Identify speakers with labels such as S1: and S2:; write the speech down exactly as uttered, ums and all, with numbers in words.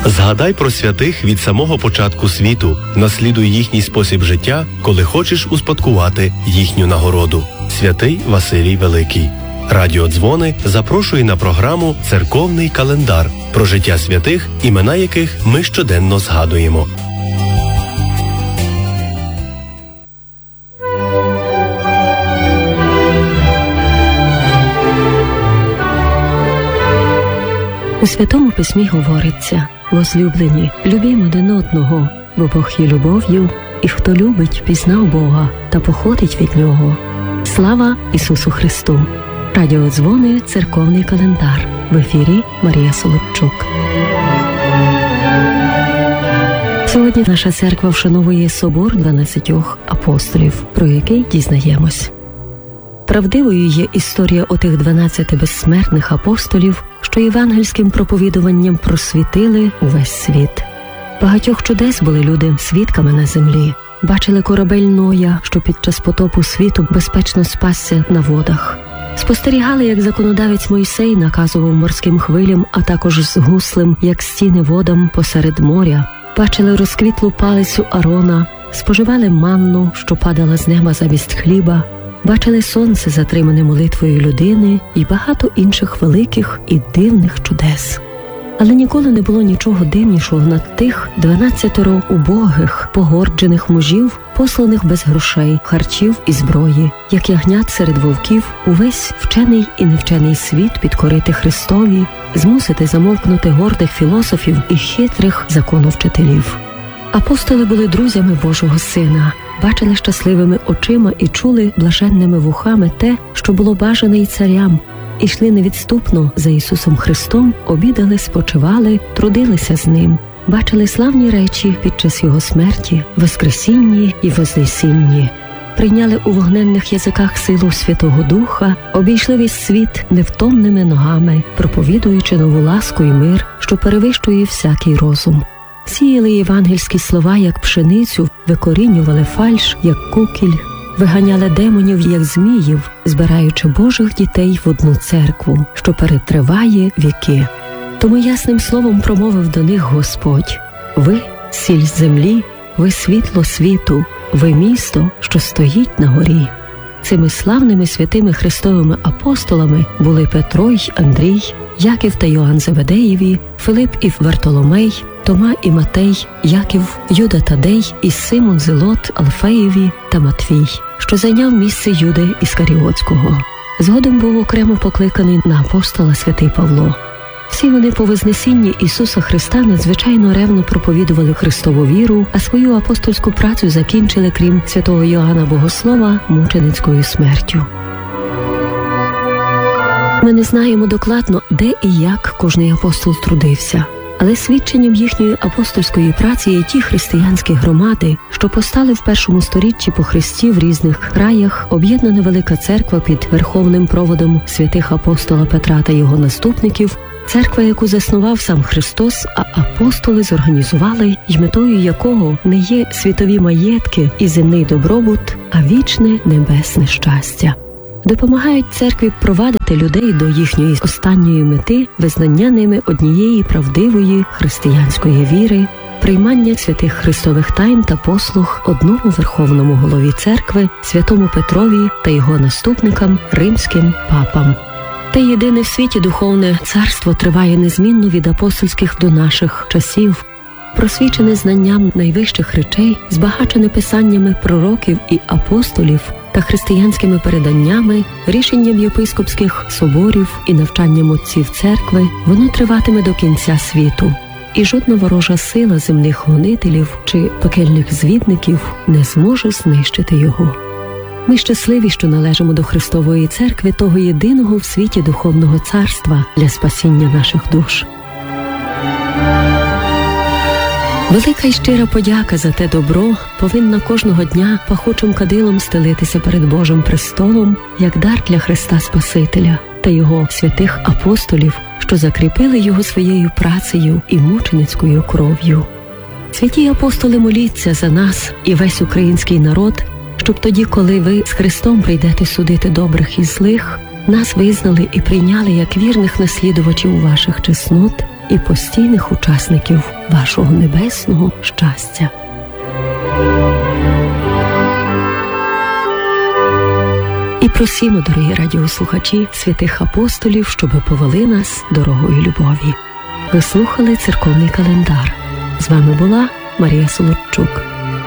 S1: Згадай про святих від самого початку світу, наслідуй їхній спосіб життя, коли хочеш успадкувати їхню нагороду. Святий Василій Великий. Радіо Дзвони запрошує на програму «Церковний календар» про життя святих, імена яких ми щоденно згадуємо.
S2: У Святому Письмі говориться: «Возлюблені, любімо один одного, бо Бог є любов'ю, і хто любить, пізнав Бога та походить від Нього. Слава Ісусу Христу!» Радіо Дзвони, церковний календар. В ефірі Марія Солодчук. Сьогодні наша церква вшановує собор дванадцятьох апостолів, про який дізнаємось. Правдивою є історія отих дванадцяти безсмертних апостолів, що євангельським проповідуванням просвітили увесь світ. Багатьох чудес були люди свідками на землі. Бачили корабель Ноя, що під час потопу світу безпечно спасся на водах. Спостерігали, як законодавець Мойсей наказував морським хвилям, а також з гуслем, як стіни водам посеред моря. Бачили розквітлу палицю Арона, споживали манну, що падала з неба замість хліба. Бачили сонце, затримане молитвою людини, і багато інших великих і дивних чудес. Але ніколи не було нічого дивнішого над тих дванадцятеро убогих, погорджених мужів, посланих без грошей, харчів і зброї, як ягнят серед вовків, увесь вчений і невчений світ підкорити Христові, змусити замовкнути гордих філософів і хитрих законовчителів. Апостоли були друзями Божого Сина, бачили щасливими очима і чули блаженними вухами те, що було бажане й царям, і йшли невідступно за Ісусом Христом, обідали, спочивали, трудилися з Ним, бачили славні речі під час Його смерті, воскресінні і вознесінні. Прийняли у вогненних язиках силу Святого Духа, обійшли весь світ невтомними ногами, проповідуючи нову ласку і мир, що перевищує всякий розум. Сіяли євангельські слова, як пшеницю, викорінювали фальш, як кукіль, виганяли демонів, як зміїв, збираючи Божих дітей в одну церкву, що перетриває віки. Тому ясним словом промовив до них Господь: «Ви – сіль землі, ви – світло світу, ви – місто, що стоїть на горі». Цими славними святими Христовими апостолами були Петро й Андрій, Яків та Йоанн Зеведеєві, Филип і Вартоломей, Тома і Матей, Яків, Юда Тадей і Симон Зелот, Алфеєві та Матвій, що зайняв місце Юди Іскаріотського. Згодом був окремо покликаний на апостола святий Павло. Всі вони по Вознесінні Ісуса Христа надзвичайно ревно проповідували Христову віру, а свою апостольську працю закінчили, крім святого Йоанна Богослова, мученицькою смертю. Ми не знаємо докладно, де і як кожний апостол трудився, але свідченням їхньої апостольської праці є ті християнські громади, що постали в першому сторіччі по Христі в різних краях, об'єднана велика церква під верховним проводом святих апостола Петра та його наступників, церква, яку заснував сам Христос, а апостоли зорганізували, й метою якого не є світові маєтки і земний добробут, а вічне небесне щастя. Допомагають церкві провадити людей до їхньої останньої мети, визнання ними однієї правдивої християнської віри, приймання святих Христових тайн та послуг одному верховному голові церкви, святому Петрові та його наступникам, римським папам. Те єдине в світі духовне царство триває незмінно від апостольських до наших часів, просвічене знанням найвищих речей, збагачене писаннями пророків і апостолів та християнськими переданнями, рішенням єпископських соборів і навчанням отців церкви, воно триватиме до кінця світу. І жодна ворожа сила земних гонителів чи пекельних звідників не зможе знищити його. Ми щасливі, що належимо до Христової церкви, того єдиного в світі духовного царства для спасіння наших душ. Велика й щира подяка за те добро повинна кожного дня пахучим кадилом стелитися перед Божим престолом, як дар для Христа Спасителя та його святих апостолів, що закріпили його своєю працею і мученицькою кров'ю. Святі апостоли, моліться за нас і весь український народ, щоб тоді, коли ви з Христом прийдете судити добрих і злих, нас визнали і прийняли як вірних наслідувачів ваших чеснот, і постійних учасників вашого небесного щастя. І просімо, дорогі радіослухачі, святих апостолів, щоби повели нас дорогою любові. Ви слухали церковний календар. З вами була Марія Солодчук.